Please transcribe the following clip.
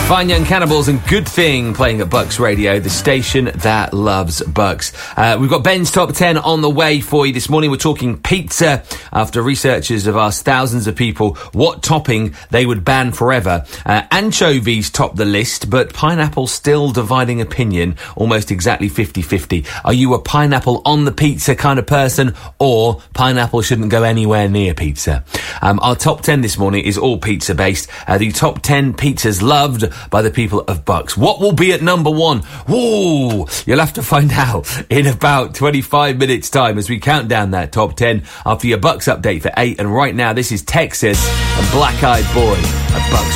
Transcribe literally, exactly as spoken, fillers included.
Fine Young Cannibals and Good Thing playing at Bucks Radio, the station that loves Bucks. Uh, we've got Ben's Top ten on the way for you this morning. We're talking pizza after researchers have asked thousands of people what topping they would ban forever. Uh, anchovies top the list, but pineapple still dividing opinion, almost exactly fifty-fifty. Are you a pineapple on the pizza kind of person, or pineapple shouldn't go anywhere near pizza? Um, our top ten this morning is all pizza based. Uh, the top ten pizzas loved by the people of Bucks. What will be at number one? Whoa! You'll have to find out in about twenty-five minutes time as we count down that top ten after your Bucks update for eight. And right now, this is Texas and Black Eyed Boy at Bucks